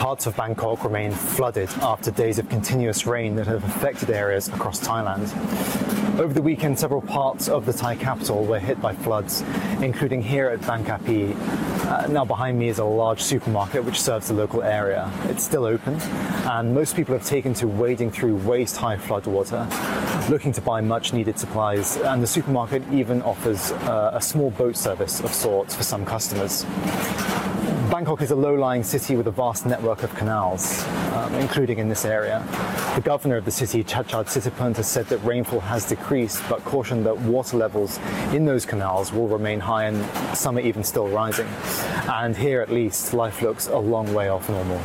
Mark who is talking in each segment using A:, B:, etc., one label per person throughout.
A: Parts of Bangkok remain flooded after days of continuous rain that have affected areas across Thailand. Over the weekend, several parts of the Thai capital were hit by floods, including here at Bang Kapi. Now behind me is a large supermarket which serves the local area. It's still open, and most people have taken to wading through waist-high floodwater, looking to buy much-needed supplies, and the supermarket even offers a small boat service of sorts for some customers. Bangkok is a low-lying city with a vast network of canals, including in this area. The governor of the city, Chachad Sitipant, has said that rainfall has decreased, but cautioned that water levels in those canals will remain high and some are even still rising. And here, at least, life looks a long way off normal.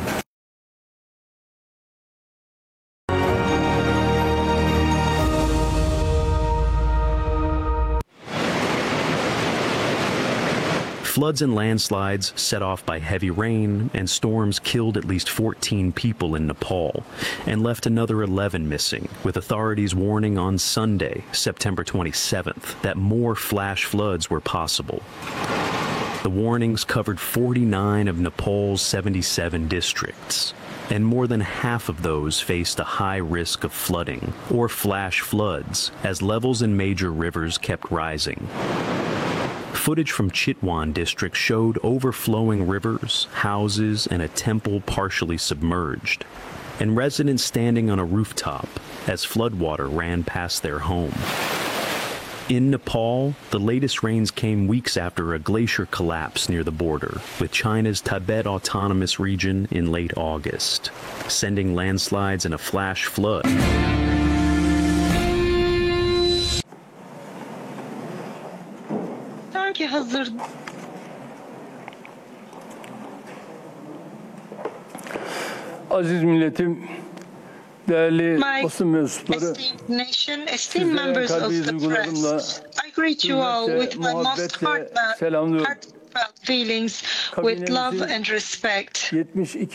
B: Floods and landslides set off by heavy rain and storms killed at least 14 people in Nepal and left another 11 missing, with authorities warning on Sunday, September 27th, that more flash floods were possible. The warnings covered 49 of Nepal's 77 districts, and more than half of those faced a high risk of flooding or flash floods as levels in major rivers kept rising. Footage from Chitwan district showed overflowing rivers, houses, and a temple partially submerged, and residents standing on a rooftop as floodwater ran past their home. In Nepal, the latest rains came weeks after a glacier collapse near the border with China's Tibet Autonomous Region in late August, sending landslides and a flash flood.
C: Hazır.
D: Aziz milletim, değerli basın mensupları,
C: esteemed members of the press, I greet you all with my most heartfelt feelings, with love and respect. The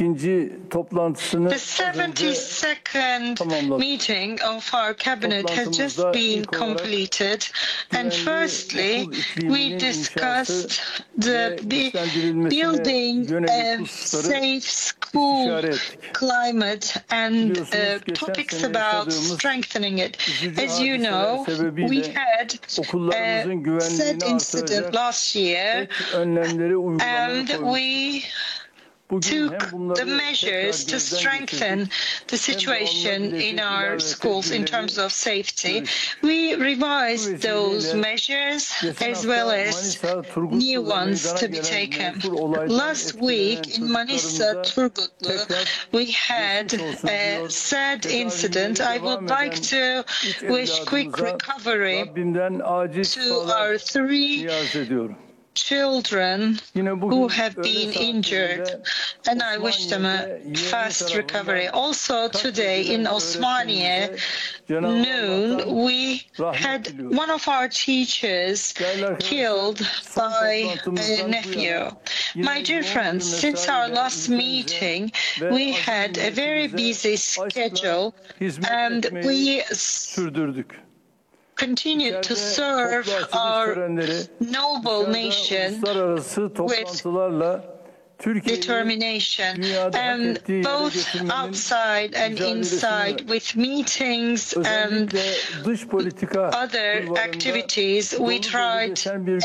C: 72nd meeting of our cabinet has just been completed, and firstly, we discussed the building a safe school climate and topics about strengthening it. As you know, we had a sad incident last year, and we took the measures to strengthen the situation in our schools in terms of safety. We revised those measures as well as new ones to be taken. Last week in Manisa, Turgutlu, we had a sad incident. I would like to wish quick recovery to our 3 children who have been injured, and I wish them a fast recovery. Also today in Osmaniye noon, we had one of our teachers killed by a nephew. My dear friends, since our last meeting, we had a very busy schedule, and we continue to serve our noble nation with determination, and both outside and inside, with meetings and other activities, we tried